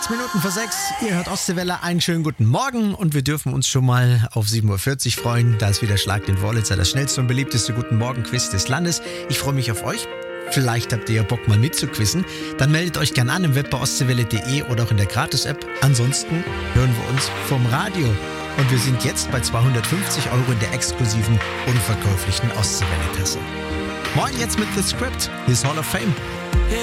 Minuten vor 6. Ihr hört Ostseewelle. Einen schönen guten Morgen und wir dürfen uns schon mal auf 7.40 Uhr freuen. Da ist wieder Schlag den Wurlitzer, das schnellste und beliebteste Guten Morgen-Quiz des Landes. Ich freue mich auf euch. Vielleicht habt ihr ja Bock, mal mitzuquizzen. Dann meldet euch gerne an im Web bei ostseewelle.de oder auch in der Gratis-App. Ansonsten hören wir uns vom Radio. Und wir sind jetzt bei 250 € in der exklusiven, unverkäuflichen Ostseewelle-Tasse. Moin jetzt mit The Script, his Hall of Fame.